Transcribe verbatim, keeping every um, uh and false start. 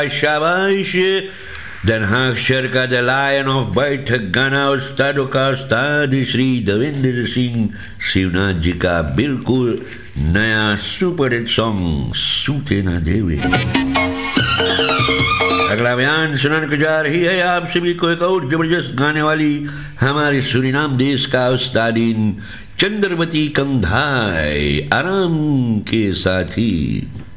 शाबाश Den Haag शहर द lion of बैठक गाना उस्तादों का उस्ताद श्री देवेंद्र सिंह शिवनाथ जी का बिल्कुल नया सुपर हिट सॉन्ग सूते ना देवे। अगला बयान सुनाने को जा रही है आप सभी को एक और जबरदस्त गाने वाली हमारे सूरीनाम देश का उस्तादीन चंद्रमती कंधाई आराम के साथ ही